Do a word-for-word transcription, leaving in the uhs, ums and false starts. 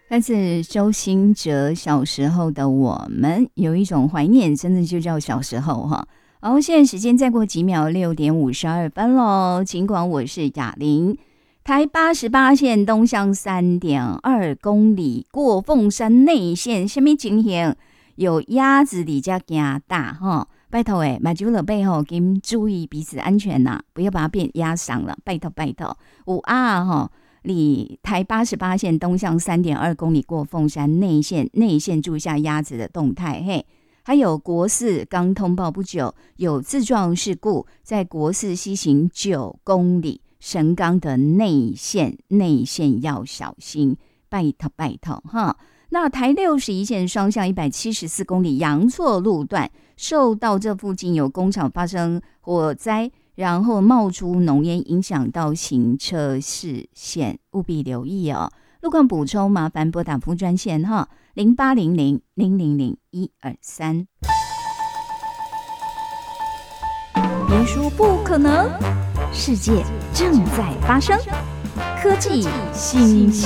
但是周兴哲小时候的我们有一种怀念，真的就叫小时候哈。然后现在时间再过几秒，六点五十二分喽。尽管我是雅玲，台八十八线东向三点二公里，过凤山内线，什么情形？有鸭子离家行大哈，拜托诶，买酒了背后跟注意彼此安全呐、啊，不要把它变压伤了，拜托拜托。五啊哈。离台八十八线东向三点二公里，过凤山内线，内线注意一下鸭子的动态。嘿，还有国四刚通报不久有自撞事故，在国四西行九公里，神冈的内线，内线要小心，拜托拜托哈。那台六十一线双向一百七十四公里阳错路段，受到这附近有工厂发生火灾。然后冒出浓烟，影响到行车视线，务必留意哦。路况补充，麻烦拨打服务专线哈，零八零零零零零一二三。别说不可能，世界正在发生，科技新